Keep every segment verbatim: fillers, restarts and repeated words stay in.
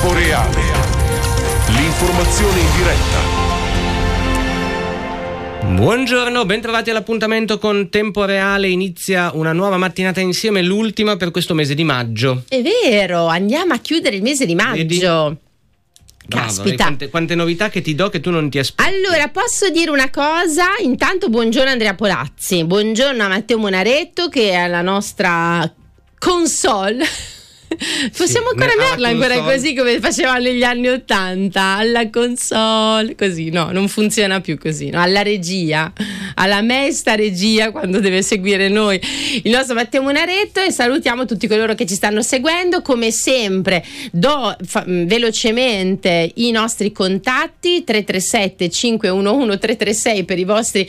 Tempo reale. L'informazione in diretta. Buongiorno, bentrovati all'appuntamento con Tempo Reale. Inizia una nuova mattinata insieme, l'ultima per questo mese di maggio. È vero, andiamo a chiudere il mese di maggio. Vedi? Brava, Caspita. quante, quante novità che ti do che tu non ti aspetti. Allora, posso dire una cosa? Intanto buongiorno Andrea Polazzi, buongiorno a Matteo Monaretto che è alla nostra console. Possiamo Sì, ancora averla ancora console. così come facevamo negli anni ottanta, alla console, così no, non funziona più così, no? Alla regia, alla mesta regia quando deve seguire noi il nostro Matteo Monaretto, e salutiamo tutti coloro che ci stanno seguendo. Come sempre do fa, velocemente i nostri contatti: tre tre sette cinque uno uno tre tre sei per i vostri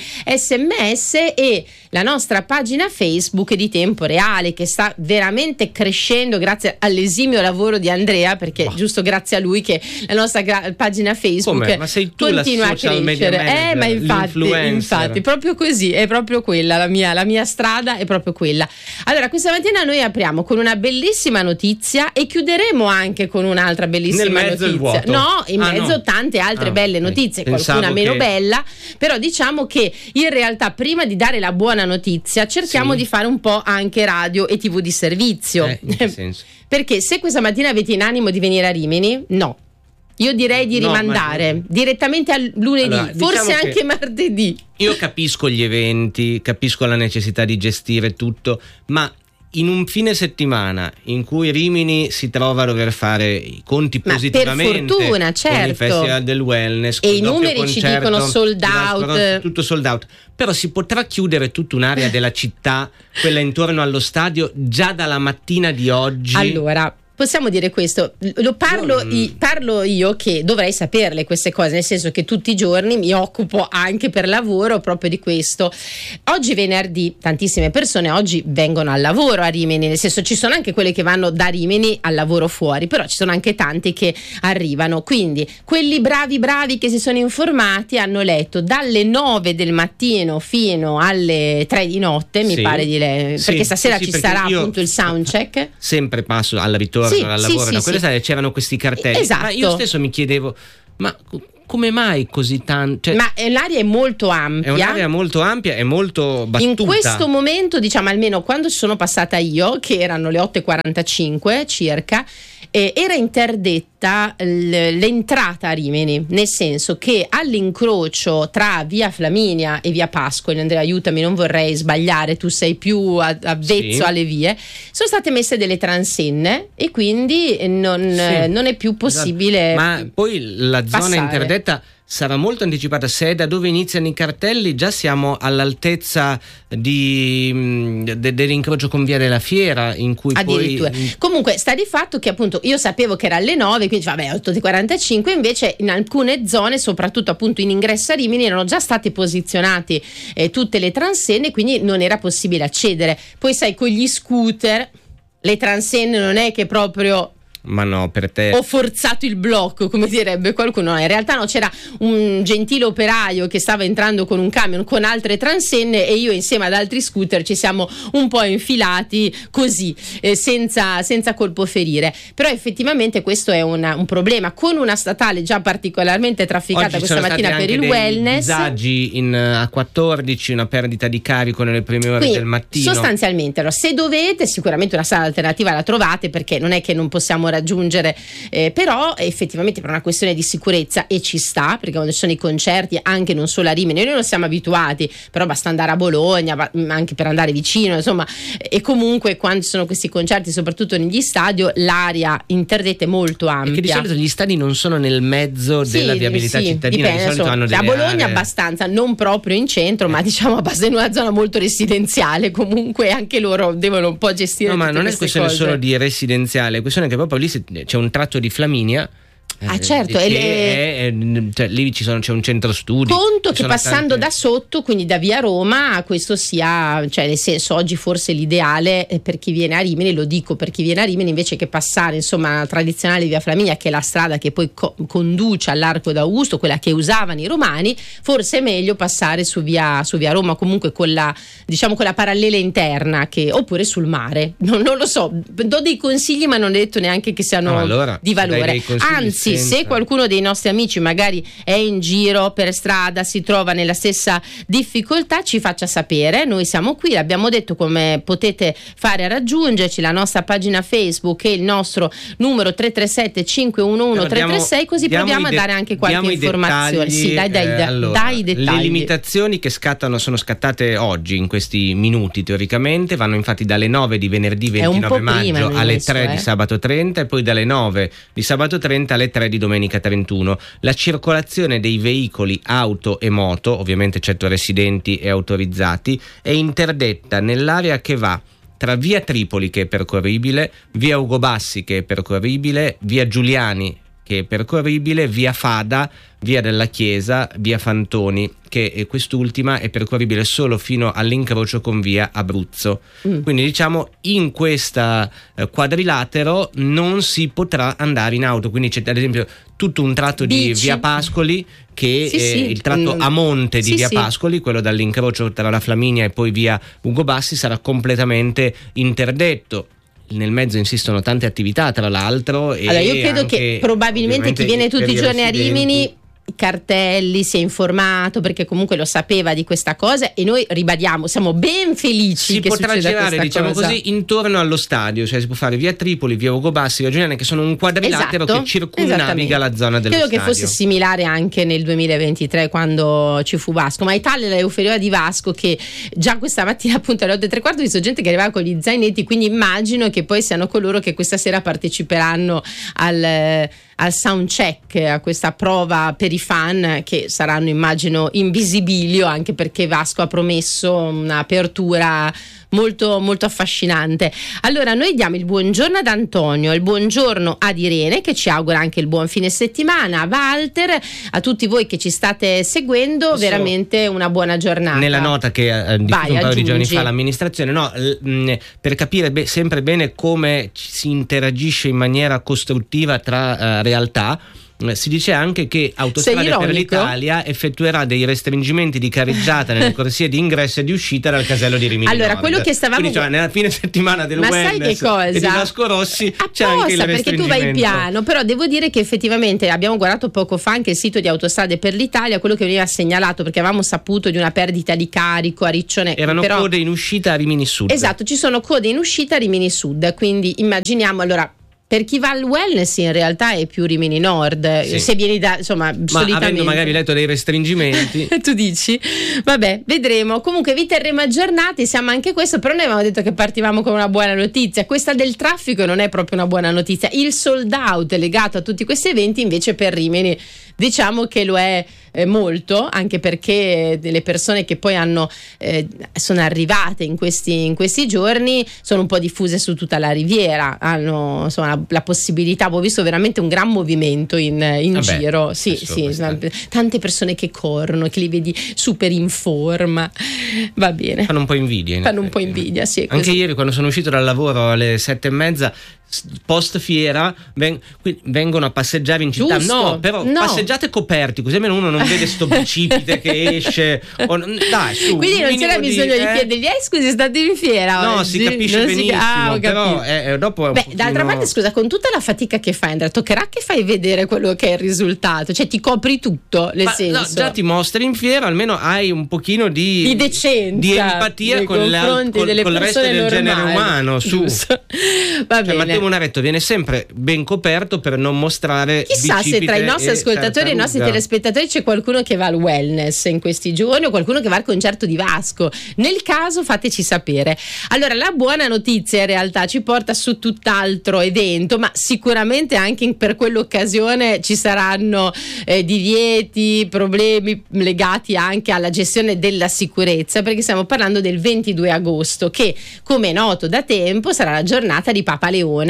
sms e la nostra pagina Facebook di Tempo Reale, che sta veramente crescendo grazie all'esimio lavoro di Andrea, perché Oh. giusto grazie a lui che la nostra gra- pagina Facebook Come? Ma sei tu la continua a social media crescere. manager, Eh, ma infatti, l'influencer. infatti, proprio così, è proprio quella la mia, la mia strada è proprio quella. Allora, questa mattina noi apriamo con una bellissima notizia e chiuderemo anche con un'altra bellissima Nel mezzo il notizia. vuoto. No, in Ah, meno no. tante altre Ah, belle ok. notizie, Pensavo qualcuna meno che- bella, però diciamo che in realtà prima di dare la buona notizia cerchiamo Sì. di fare un po' anche radio e tivù di servizio. Eh, in che senso? Perché se questa mattina avete in animo di venire a Rimini, no. Io direi di No, rimandare ma- direttamente al lunedì, Allora, forse diciamo che- anche martedì. Io capisco gli eventi, capisco la necessità di gestire tutto, ma in un fine settimana in cui Rimini si trova a dover fare i conti Ma positivamente per fortuna, con il certo. Festival del Wellness, E col i doppio numeri ci concerto dicono sold di Vasco out. Rossi, tutto sold out, però si potrà chiudere tutta un'area della città, quella intorno allo stadio, già dalla mattina di oggi. Allora, possiamo dire questo, lo parlo, Io non- i- parlo io che dovrei saperle queste cose, nel senso che tutti i giorni mi occupo anche per lavoro proprio di questo. Oggi venerdì tantissime persone oggi vengono al lavoro a Rimini, nel senso ci sono anche quelle che vanno da Rimini al lavoro fuori, però ci sono anche tanti che arrivano, quindi quelli bravi bravi che si sono informati hanno letto dalle nove del mattino fino alle tre di notte, mi Sì. pare di le... Sì, perché stasera sì, ci perché sarà io- appunto il soundcheck. Sempre passo al ritorno Sì, dal sì, lavoro sì, da quelle sì. sale, c'erano questi cartelli, Esatto. ma io stesso mi chiedevo, ma co- come mai così tanto? Cioè, Ma eh, l'aria è molto è ampia. un'area molto ampia e molto battuta. In questo momento, diciamo, almeno quando sono passata io, che erano le otto e quarantacinque circa, eh, era interdetta l- l'entrata a Rimini, nel senso che all'incrocio tra via Flaminia e via Pascoli, Andrea aiutami, non vorrei sbagliare, tu sei più a- avvezzo Sì. alle vie, sono state messe delle transenne e quindi non, Sì. eh, non è più possibile. Esatto. Ma poi la zona passare. interdetta sarà molto anticipata. Se è da dove iniziano i cartelli, già siamo all'altezza di, mh, de- dell'incrocio con via della Fiera, in cui Addirittura. poi Comunque sta di fatto che appunto io sapevo che era alle nove, quindi vabbè otto e quarantacinque, invece in alcune zone, soprattutto appunto in ingresso a Rimini, erano già state posizionate eh, tutte le transenne, quindi non era possibile accedere. Poi sai, con gli scooter le transenne non è che proprio ma no, per te ho forzato il blocco, come direbbe qualcuno. No, in realtà no, c'era un gentile operaio che stava entrando con un camion con altre transenne e io insieme ad altri scooter ci siamo un po' infilati così, eh, senza, senza colpo ferire. Però effettivamente questo è una, un problema con una statale già particolarmente trafficata oggi questa sono mattina stati per il anche dei wellness. disagi in A quattordici, una perdita di carico nelle prime ore Quindi, del mattino. sostanzialmente, allora, se dovete, sicuramente una sala alternativa la trovate, perché non è che non possiamo raggiungere, eh, però effettivamente per una questione di sicurezza, e ci sta, perché quando ci sono i concerti, anche non solo a Rimini, noi non siamo abituati, però basta andare a Bologna, ba- anche per andare vicino, insomma, e comunque quando ci sono questi concerti, soprattutto negli stadio, l'area interdetta è molto ampia. Perché di solito gli stadi non sono nel mezzo Sì, della viabilità sì, cittadina, dipende, di solito insomma, hanno delle a Bologna aree. abbastanza, non proprio in centro, ma diciamo abbastanza in una zona molto residenziale, comunque anche loro devono un po' gestire No, ma tutte non è queste questione cose. solo di residenziale, è questione che proprio lì si- c'è un tratto di Flaminia Ah, certo, che e le- è- è- cioè, lì ci sono, c'è un centro studi. Conto ci che sono passando tante- da sotto, quindi da via Roma, questo sia, cioè nel senso, oggi forse l'ideale eh, per chi viene a Rimini, lo dico per chi viene a Rimini, invece che passare insomma la tradizionale via Flaminia, che è la strada che poi co- conduce all'Arco d'Augusto, quella che usavano i romani, forse è meglio passare su via, su via Roma, comunque con la, diciamo, con la parallela interna, che, oppure sul mare, non, non lo so, do dei consigli ma non è detto neanche che siano No, allora, di dai valore. dei consigli Anzi, senza- se qualcuno dei nostri amici magari è in giro per strada, si trova nella stessa difficoltà, ci faccia sapere, noi siamo qui, abbiamo detto come potete fare a raggiungerci, la nostra pagina Facebook e il nostro numero tre tre sette cinque uno uno tre tre sei, così diamo proviamo a i de- dare anche qualche diamo i informazione. dettagli, Sì, dai, dai, eh, dai, allora, dai i dettagli. Le limitazioni che scattano sono scattate oggi, in questi minuti teoricamente, vanno infatti dalle nove di venerdì È un po' ventinove prima, maggio hanno alle messo, tre eh. di sabato trenta e poi dalle nove di sabato trenta alle tre di domenica trentuno. La circolazione dei veicoli, auto e moto, ovviamente eccetto residenti e autorizzati, è interdetta nell'area che va tra via Tripoli, che è percorribile, via Ugo Bassi, che è percorribile, via Giuliani, che è percorribile, via Fada, via della Chiesa, via Fantoni, che è quest'ultima è percorribile solo fino all'incrocio con via Abruzzo. Mm. Quindi diciamo in questa eh, quadrilatero non si potrà andare in auto, quindi c'è ad esempio tutto un tratto di Bici. via Pascoli, che Sì, è sì. il tratto Mm. a monte di Sì, via sì. Pascoli, quello dall'incrocio tra la Flaminia e poi via Ugo Bassi, sarà completamente interdetto. Nel mezzo insistono tante attività, tra l'altro, e Allora, io credo anche, che probabilmente chi ovviamente, viene tutti per i giorni a residenti- Rimini, i cartelli, si è informato perché comunque lo sapeva di questa cosa, e noi ribadiamo, siamo ben felici si che potrà succeda girare, questa diciamo cosa. così, intorno allo stadio, cioè si può fare via Tripoli, via Ugo Bassi, via Giuliani, che sono un quadrilatero Esatto, che circunnaviga esattamente. la zona dello Credo stadio. che fosse similare anche nel duemilaventitré quando ci fu Vasco, ma Italia l'euforia di Vasco, che già questa mattina appunto alle otto e tre quarto ho visto gente che arrivava con gli zainetti, quindi immagino che poi siano coloro che questa sera parteciperanno al, al soundcheck, a questa prova per i fan, che saranno immagino in visibilio, anche perché Vasco ha promesso un'apertura molto molto affascinante. Allora noi diamo il buongiorno ad Antonio, il buongiorno ad Irene, che ci augura anche il buon fine settimana, a Walter, a tutti voi che ci state seguendo. Posso- veramente una buona giornata. Nella nota che ha diffuso Vai, un paio di giorni aggiungi. fa l'amministrazione, no, l- mh, per capire be- sempre bene come ci si interagisce in maniera costruttiva tra eh, realtà, eh, si dice anche che Autostrade Sei per ironico? l'Italia effettuerà dei restringimenti di carreggiata nelle corsie di ingresso e di uscita dal casello di Rimini Allora, Nord. quello che stavamo- Quindi, cioè, nella fine settimana del Ma sai wellness che cosa? e di Vasco Rossi c'è anche il Apposta, perché tu vai restringimento. piano, però devo dire che effettivamente abbiamo guardato poco fa anche il sito di Autostrade per l'Italia, quello che veniva segnalato, perché avevamo saputo di una perdita di carico a Riccione. Erano però, code in uscita a Rimini Sud. esatto, ci sono code in uscita a Rimini Sud, quindi immaginiamo, allora, per chi va al wellness in realtà è più Rimini Nord, Sì. se vieni da, insomma, Ma solitamente. avendo magari letto dei restringimenti Tu dici? Vabbè, vedremo. Comunque vi terremo aggiornati, siamo anche questo, però noi avevamo detto che partivamo con una buona notizia. Questa del traffico non è proprio una buona notizia. Il sold out legato a tutti questi eventi invece per Rimini diciamo che lo è eh, molto, anche perché le persone che poi hanno eh, sono arrivate in questi, in questi giorni sono un po' diffuse su tutta la riviera, hanno insomma la, la possibilità, ho visto veramente un gran movimento in, in Vabbè, giro, sì, questo- sì, questa- tante persone che corrono, che li vedi super in forma, va bene, fanno un po' invidia in fanno un po' effetti. invidia, sì, è Anche così. ieri quando sono uscito dal lavoro alle sette e mezza s- post fiera ven- qui- vengono a passeggiare in città. Giusto. No, però No. passeggiate coperti, così almeno uno non vede sto bicipite che esce o- dai, su, Quindi un non minimo c'era bisogno di, eh. chiedergli, eh scusi, state in fiera No, oggi? si capisce Non si- benissimo, ah, ho però capito. eh, eh, dopo è un Beh, pochino- d'altra parte, scusa, con tutta la fatica che fai, Andrea, toccherà che fai vedere quello che è il risultato, cioè ti copri tutto, nel Ma, senso. no, già ti mostri in fiera, almeno hai un pochino di, Di decenza, di empatia nei con, la- confronti col- delle col resto persone del genere normali. umano. Su. Giusto. Va Cioè, bene. Matteo Munaretto viene sempre ben coperto per non mostrare Chissà se tra i nostri bicipite e ascoltatori e i nostri tartaruga. telespettatori c'è qualcuno che va al wellness in questi giorni o qualcuno che va al concerto di Vasco. Nel caso fateci sapere. Allora, la buona notizia in realtà ci porta su tutt'altro evento, ma sicuramente anche in- per quell'occasione ci saranno eh, divieti, problemi legati anche alla gestione della sicurezza, perché stiamo parlando del ventidue agosto, che come è noto da tempo sarà la giornata di Papa Leone.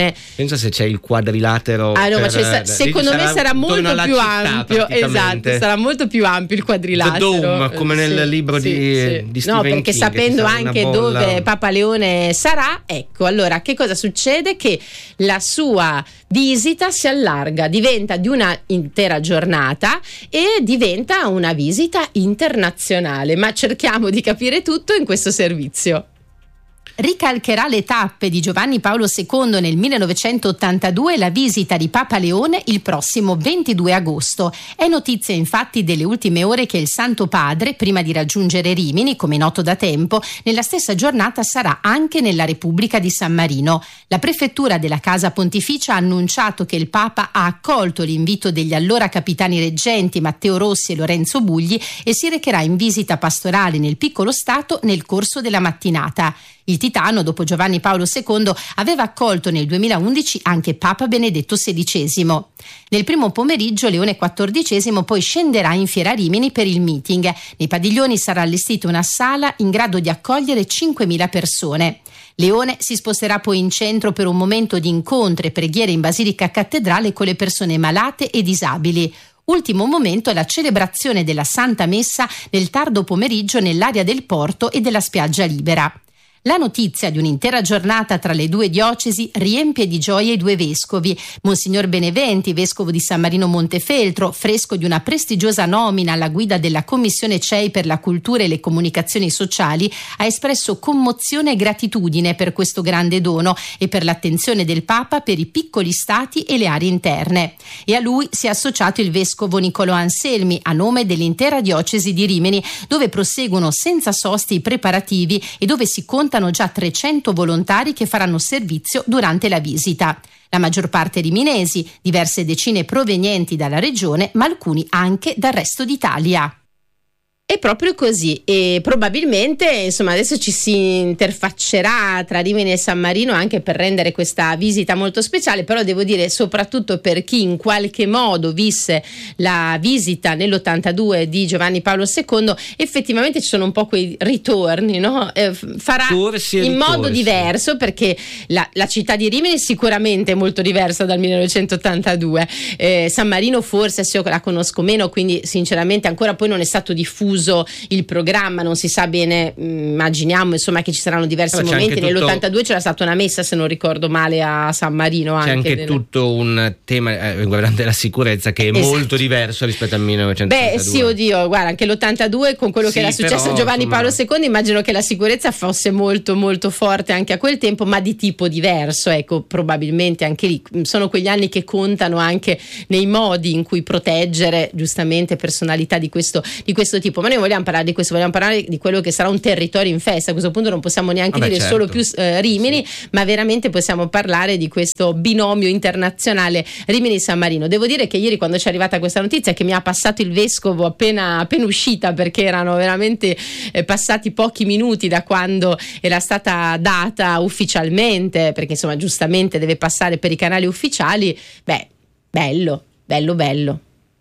Leone. Pensa se c'è il quadrilatero. Ah, no, per, ma c'è, secondo me sarà molto più ampio. Esatto, sarà molto più ampio il quadrilatero. The Dome, come nel sì, libro sì, di, sì. di Stephen No, perché King, sapendo anche dove Papa Leone sarà, ecco, allora che cosa succede? Che la sua visita si allarga, diventa di una intera giornata e diventa una visita internazionale, ma cerchiamo di capire tutto in questo servizio. Ricalcherà le tappe di Giovanni Paolo secondo nel millenovecentottantadue la visita di Papa Leone il prossimo ventidue agosto. È notizia infatti delle ultime ore che il Santo Padre, prima di raggiungere Rimini, come noto da tempo, nella stessa giornata sarà anche nella Repubblica di San Marino. La prefettura della Casa Pontificia ha annunciato che il Papa ha accolto l'invito degli allora capitani reggenti Matteo Rossi e Lorenzo Bugli e si recherà in visita pastorale nel piccolo stato nel corso della mattinata. Il Titano, dopo Giovanni Paolo secondo, aveva accolto nel duemilaundici anche Papa Benedetto sedicesimo. Nel primo pomeriggio Leone quattordicesimo poi scenderà in Fiera Rimini per il meeting. Nei padiglioni sarà allestita una sala in grado di accogliere cinquemila persone. Leone si sposterà poi in centro per un momento di incontri e preghiere in Basilica Cattedrale con le persone malate e disabili. Ultimo momento è la celebrazione della Santa Messa nel tardo pomeriggio nell'area del porto e della spiaggia libera. La notizia di un'intera giornata tra le due diocesi riempie di gioia i due vescovi. Monsignor Beneventi, vescovo di San Marino Montefeltro, fresco di una prestigiosa nomina alla guida della Commissione C E I per la cultura e le comunicazioni sociali, ha espresso commozione e gratitudine per questo grande dono e per l'attenzione del Papa per i piccoli stati e le aree interne. E a lui si è associato il vescovo Niccolò Anselmi a nome dell'intera diocesi di Rimini, dove proseguono senza soste i preparativi e dove si conta già trecento volontari che faranno servizio durante la visita. La maggior parte riminesi, diverse decine provenienti dalla regione, ma alcuni anche dal resto d'Italia. È proprio così e probabilmente insomma adesso ci si interfaccerà tra Rimini e San Marino anche per rendere questa visita molto speciale, però devo dire soprattutto per chi in qualche modo visse la visita nell'ottantadue di Giovanni Paolo secondo, effettivamente ci sono un po' quei ritorni, no? Eh, farà Corsi in modo diverso perché la, la città di Rimini sicuramente è molto diversa dal millenovecentottantadue, eh, San Marino forse se io la conosco meno, quindi sinceramente ancora poi non è stato diffuso il programma, non si sa bene, immaginiamo insomma che ci saranno diversi Però momenti. tutto, nell'ottantadue c'era stata una messa, se non ricordo male, a San Marino. C'è anche, anche nel... tutto un tema eh, riguardante la sicurezza che è esatto. molto diverso rispetto al millenovecentottantadue. Beh sì, oddio, guarda, anche l'ottantadue con quello sì, che era successo però, a Giovanni Paolo secondo, immagino che la sicurezza fosse molto molto forte anche a quel tempo, ma di tipo diverso, ecco, probabilmente anche lì sono quegli anni che contano anche nei modi in cui proteggere giustamente personalità di questo, di questo tipo. Ma noi vogliamo parlare di questo, vogliamo parlare di quello che sarà un territorio in festa. A questo punto non possiamo neanche Vabbè, dire certo. solo più eh, Rimini, sì. ma veramente possiamo parlare di questo binomio internazionale Rimini-San Marino. Devo dire che ieri quando ci è arrivata questa notizia, che mi ha passato il vescovo appena, appena uscita, perché erano veramente eh, passati pochi minuti da quando era stata data ufficialmente, perché insomma giustamente deve passare per i canali ufficiali, beh, bello, bello, bello.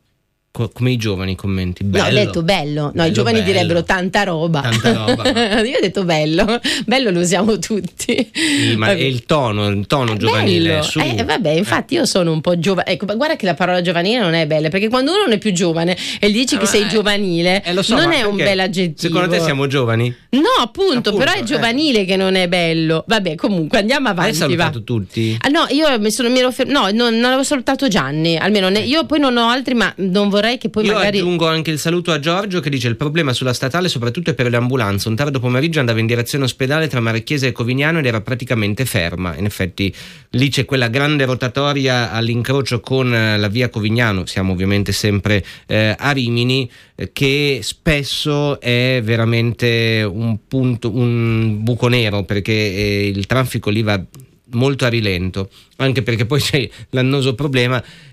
Come i giovani commenti, bello. No, ho detto bello, no, bello, i giovani bello. direbbero tanta roba. Tanta roba. Io ho detto bello, bello lo usiamo tutti. Sì, ma è il tono, il tono giovanile. Su. Eh, vabbè, infatti io sono un po' giovane. Ecco, guarda che la parola giovanile non è bella, perché quando uno non è più giovane e gli dici ah, che sei giovanile, eh, so, non è un bel aggettivo. Secondo te siamo giovani? No, appunto, appunto però è giovanile eh. che non è bello. Vabbè, comunque andiamo avanti. Hai salutato va. tutti? Ah, no, io mi sono mi ero fer- no, non, non avevo salutato Gianni, almeno ne- io poi non ho altri, ma non vorrei che poi io magari aggiungo anche il saluto a Giorgio che dice: il problema sulla statale soprattutto è per le ambulanze, un tardo pomeriggio andava in direzione ospedale tra Marchiese e Covignano ed era praticamente ferma. In effetti lì c'è quella grande rotatoria all'incrocio con la via Covignano, siamo ovviamente sempre eh, a Rimini, eh, che spesso è veramente un punto, un buco nero, perché eh, il traffico lì va molto a rilento, anche perché poi c'è l'annoso problema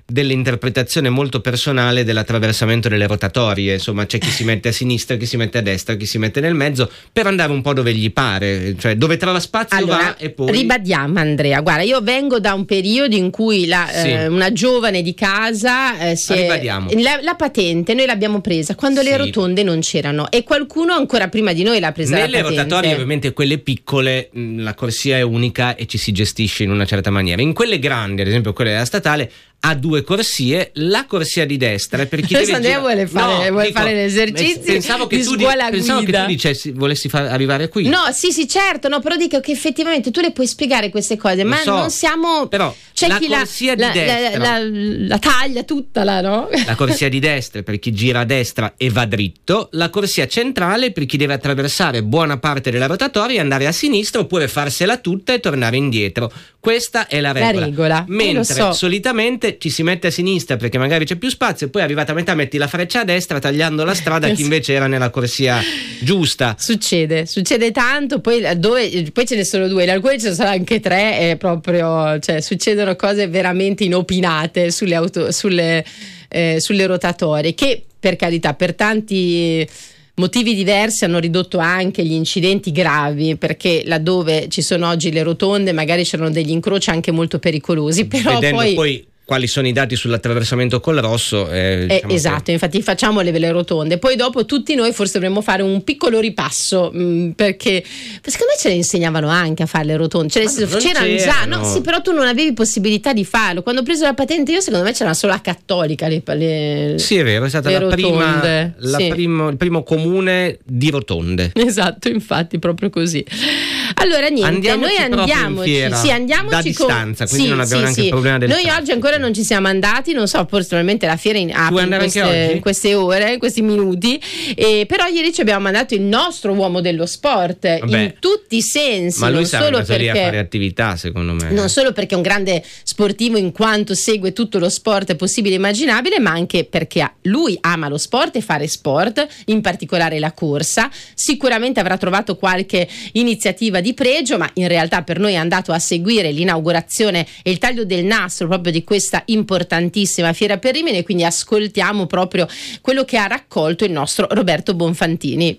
dell'interpretazione molto personale dell'attraversamento delle rotatorie. Insomma, c'è chi si mette a sinistra, chi si mette a destra, chi si mette nel mezzo per andare un po' dove gli pare, cioè dove trova spazio allora, va e poi ribadiamo, Andrea, guarda, io vengo da un periodo in cui la, sì. eh, una giovane di casa eh, si è, la, la patente noi l'abbiamo presa quando sì. le rotonde non c'erano e qualcuno ancora prima di noi l'ha presa nelle la patente. Rotatorie ovviamente quelle piccole mh, la corsia è unica e ci si gestisce in una certa maniera. In quelle grandi, ad esempio quelle della statale, ha due corsie, la corsia di destra è per chi Adesso deve Andrea vuole fare, no, vuole dico, fare l'esercizio pensavo che di tu scuola di, pensavo guida. che tu dicessi, volessi far arrivare qui. No, sì, sì, certo, no, però dico che effettivamente tu le puoi spiegare queste cose, Lo ma so, non siamo però c'è la chi corsia la, di la, destra la, la, la taglia tutta là, no? La corsia di destra è per chi gira a destra e va dritto, la corsia centrale per chi deve attraversare buona parte della rotatoria e andare a sinistra oppure farsela tutta e tornare indietro. Questa è la regola. La regola. Mentre so. solitamente ci si mette a sinistra perché magari c'è più spazio e poi arrivata a metà metti la freccia a destra tagliando la strada a chi invece era nella corsia giusta. Succede, succede tanto, poi dove poi ce ne sono due, in alcuni ce ne sono anche tre, è proprio, cioè succedono cose veramente inopinate sulle auto, sulle, eh, sulle rotatorie che per carità per tanti motivi diversi hanno ridotto anche gli incidenti gravi, perché laddove ci sono oggi le rotonde magari c'erano degli incroci anche molto pericolosi, però Vedendo poi, poi quali sono i dati sull'attraversamento col rosso eh, diciamo eh, esatto, che... infatti facciamo le vele rotonde, poi dopo tutti noi forse dovremmo fare un piccolo ripasso mh, perché secondo me ce le insegnavano anche a fare le rotonde, cioè, Ma c'erano, c'erano già, no? Sì, però tu non avevi possibilità di farlo. Quando ho preso la patente io secondo me c'era solo a Cattolica le, le sì è vero, è stata la prima, la sì. primo, il primo comune di rotonde, esatto, infatti proprio così. Allora niente, andiamoci noi andiamoci, fiera, sì, andiamoci da distanza, con... quindi sì, non abbiamo sì, neanche sì. il problema del noi traffico. oggi ancora non ci siamo andati, non so, forse probabilmente la fiera in, apre in, queste, in queste ore, in questi minuti, e però ieri ci abbiamo mandato il nostro uomo dello sport. Vabbè, in tutti i sensi, ma lui non sta solo perché lì a fare attività, secondo me non solo perché è un grande sportivo in quanto segue tutto lo sport possibile e immaginabile, ma anche perché lui ama lo sport e fare sport, in particolare la corsa. Sicuramente avrà trovato qualche iniziativa di pregio, ma in realtà per noi è andato a seguire l'inaugurazione e il taglio del nastro proprio di questa importantissima fiera per Rimini, quindi ascoltiamo proprio quello che ha raccolto il nostro Roberto Bonfantini.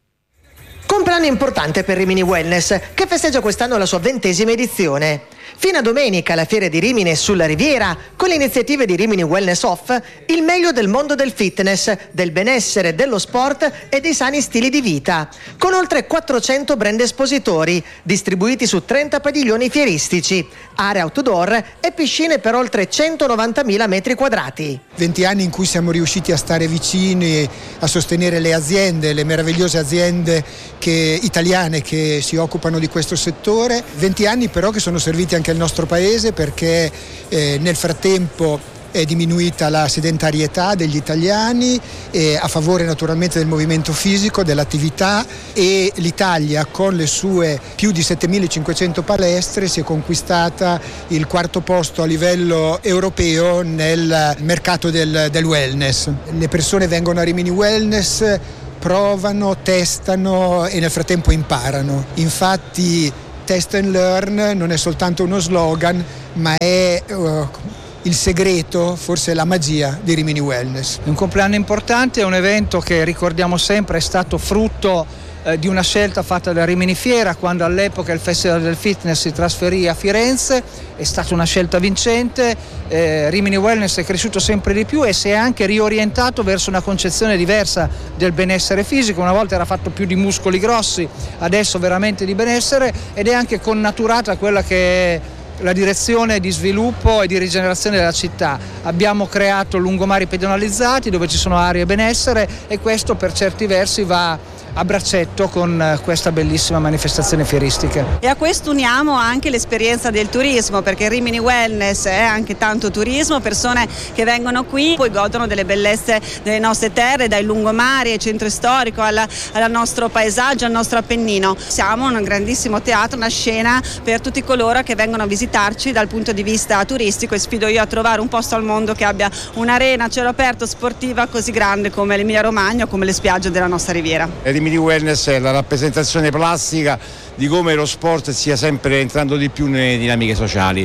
Compleanno importante per Rimini Wellness, che festeggia quest'anno la sua ventesima edizione. Fino a domenica la fiera di Rimini sulla Riviera, con le iniziative di Rimini Wellness Off, il meglio del mondo del fitness, del benessere, dello sport e dei sani stili di vita, con oltre quattrocento brand espositori, distribuiti su trenta padiglioni fieristici, aree outdoor e piscine per oltre centonovantamila metri quadrati. venti anni in cui siamo riusciti a stare vicini, a sostenere le aziende, le meravigliose aziende che, italiane che si occupano di questo settore, venti anni però che sono serviti anche al nostro paese, perché eh, nel frattempo è diminuita la sedentarietà degli italiani eh, a favore naturalmente del movimento fisico, dell'attività, e l'Italia con le sue più di settemilacinquecento palestre si è conquistata il quarto posto a livello europeo nel mercato del, del wellness. Le persone vengono a Rimini Wellness, provano, testano e nel frattempo imparano. Infatti Test and Learn non è soltanto uno slogan, ma è uh, il segreto, forse la magia di Rimini Wellness. È un compleanno importante, è un evento che ricordiamo sempre è stato frutto eh, di una scelta fatta da Rimini Fiera quando all'epoca il Festival del Fitness si trasferì a Firenze. È stata una scelta vincente, eh, Rimini Wellness è cresciuto sempre di più e si è anche riorientato verso una concezione diversa del benessere fisico. Una volta era fatto più di muscoli grossi, adesso veramente di benessere, ed è anche connaturata a quella che è la direzione di sviluppo e di rigenerazione della città. Abbiamo creato lungomari pedonalizzati dove ci sono aree benessere e questo per certi versi va a braccetto con questa bellissima manifestazione fieristica. E a questo uniamo anche l'esperienza del turismo, perché Rimini Wellness è anche tanto turismo, persone che vengono qui poi godono delle bellezze delle nostre terre, dai lungomari al centro storico alla, al nostro paesaggio, al nostro Appennino. Siamo un grandissimo teatro, una scena per tutti coloro che vengono a visitarci dal punto di vista turistico, e sfido io a trovare un posto al mondo che abbia un'arena a cielo aperto sportiva così grande come l'Emilia Romagna o come le spiagge della nostra riviera. Rimini Wellness è la rappresentazione plastica di come lo sport stia sempre entrando di più nelle dinamiche sociali.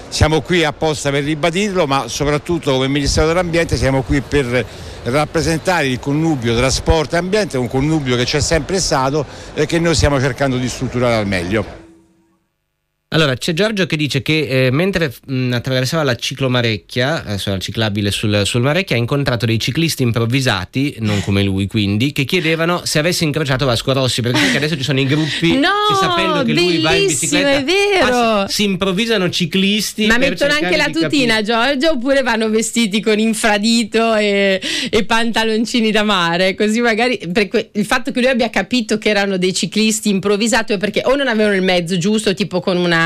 siamo qui apposta per ribadirlo, ma soprattutto come Ministero dell'Ambiente siamo qui per rappresentare il connubio trasporto e ambiente, un connubio che c'è sempre stato e che noi stiamo cercando di strutturare al meglio. Allora, c'è Giorgio che dice che eh, mentre mh, attraversava la ciclomarecchia, adesso la ciclabile sul, sul Marecchia, ha incontrato dei ciclisti improvvisati, non come lui quindi, che chiedevano se avesse incrociato Vasco Rossi, perché adesso ci sono i gruppi no, che sapendo che lui va in bicicletta, è vero. ah, si, si improvvisano ciclisti. Ma per mettono anche la tutina, capire. Giorgio, oppure vanno vestiti con infradito e, e pantaloncini da mare, così magari, perché il fatto che lui abbia capito che erano dei ciclisti improvvisati è perché o non avevano il mezzo giusto, tipo con una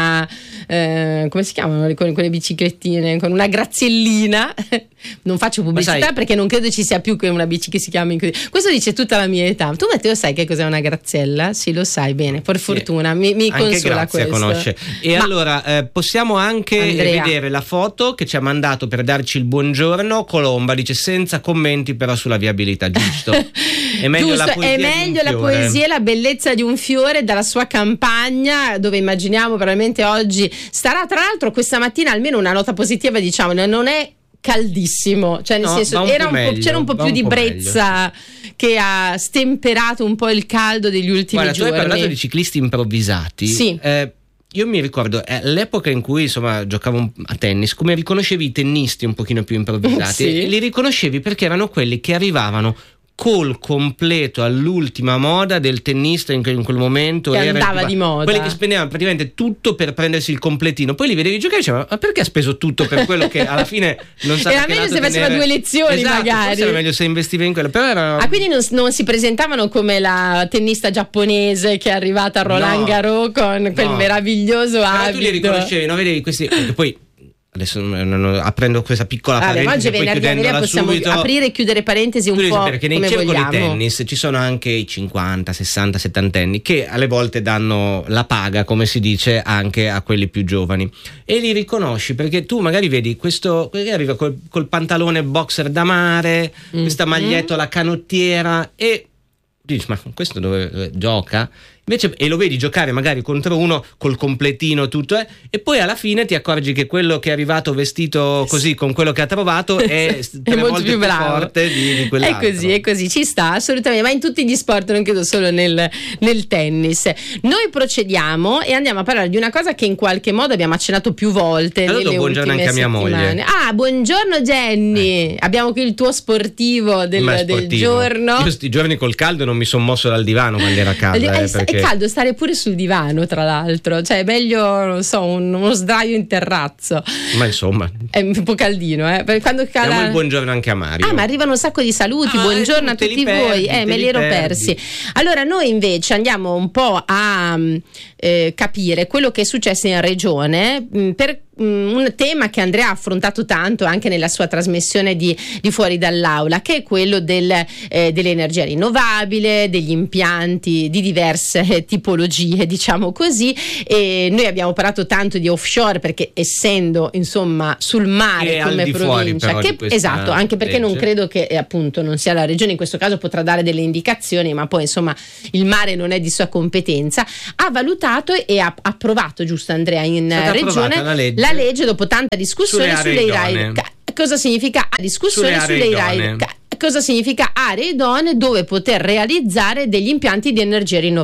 Eh, come si chiamano con, con le biciclettine, con una graziellina. Non faccio pubblicità sai, perché non credo ci sia più che una bici che si chiami così. Questo dice tutta la mia età. Tu Matteo sai che cos'è una graziella? Sì, lo sai bene, per fortuna mi, mi anche consola Grazia questo. conosce. E Ma allora eh, possiamo anche Andrea. vedere la foto che ci ha mandato per darci il buongiorno. Colomba dice senza commenti però sulla viabilità, giusto? È meglio Giusto, la poesia, è di un meglio la fiore. poesia e la bellezza di un fiore dalla sua campagna, dove immaginiamo probabilmente oggi starà. Tra l'altro questa mattina almeno una nota positiva, diciamo, non è caldissimo, cioè nel No, senso va un era po' un po', meglio, c'era un po' va più un di po' brezza che ha stemperato un po' il caldo degli ultimi Guarda, giorni. tu hai parlato di ciclisti improvvisati. Sì. Eh, io mi ricordo eh, l'epoca in cui insomma giocavo a tennis, come riconoscevi i tennisti un pochino più improvvisati, Sì. e li riconoscevi perché erano quelli che arrivavano col completo all'ultima moda del tennista in, que- in quel momento Che era andava il- di moda. quelli che spendevano praticamente tutto per prendersi il completino, poi li vedevi giocare e dicevano ma perché ha speso tutto per quello che alla fine non sa Era meglio se faceva due lezioni, esatto, magari. forse era meglio se investiva in quello, però era... Ah, quindi non, non si presentavano come la tennista giapponese che è arrivata a Roland No. Garros con quel No. meraviglioso Però abito. tu li riconoscevi, no? Vedevi questi, perché poi adesso non- non- aprendo questa piccola Vabbè, ma parentesi oggi e poi venerdì a chiudendola possiamo subito, aprire e chiudere parentesi un tu devi po' sapere che nei come circoli vogliamo. tennis ci sono anche i cinquanta, sessanta, settantenni che alle volte danno la paga, come si dice, anche a quelli più giovani, e li riconosci perché tu magari vedi questo che arriva col, col pantalone boxer da mare, Mm. questa maglietta alla canottiera, e dici ma questo dove, dove gioca? Invece, e lo vedi giocare magari contro uno col completino tutto, eh, e poi alla fine ti accorgi che quello che è arrivato vestito così con quello che ha trovato è tre molto volte più bravo. forte di, di È quell'altro. così, è così, ci sta assolutamente, ma in tutti gli sport, non credo solo nel, nel tennis. Noi procediamo e andiamo a parlare di una cosa che in qualche modo abbiamo accennato più volte Allora, nelle buongiorno ultime anche a mia settimane. moglie. Ah, buongiorno Jenny, abbiamo qui il tuo sportivo del, Ma è del sportivo. giorno. Io sti giorni col caldo non mi sono mosso dal divano quando era caldo, È, eh, è perché... caldo stare pure sul divano, tra l'altro, cioè è meglio, non so, un- uno sdraio in terrazzo. ma insomma, È un po' caldino, eh? Perché quando cala... diamo il buongiorno anche a Mario. Ah, ma arrivano un sacco di saluti, Ah, buongiorno tu a te li tutti perdi, voi, eh, te me li li ero perdi. persi. Allora noi invece andiamo un po' a eh, capire quello che è successo in regione mh, per mh, un tema che Andrea ha affrontato tanto anche nella sua trasmissione di, di Fuori dall'Aula, che è quello del, eh, dell'energia rinnovabile, degli impianti di diverse tipologie, diciamo così, e noi abbiamo parlato tanto di offshore perché essendo insomma sul mare Che è al come di fuori, provincia, però, di che, questa esatto, anche perché non legge. credo che eh, appunto non sia la regione, in questo caso potrà dare delle indicazioni, ma poi insomma il mare non è di sua competenza, ha valutato e ha approvato, giusto Andrea, in È stata regione approvata la legge. la legge dopo tanta discussione Sulle aree sulle idonee. I R A I. Cosa significa discussione Sulle aree sulle I R A I? idonee. Cosa significa aree idonee dove poter realizzare degli impianti di energia rinnovabile?